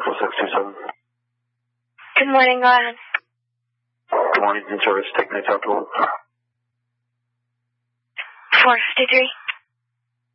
4627. Good morning, go ahead. Good morning, in service, take night out to 453.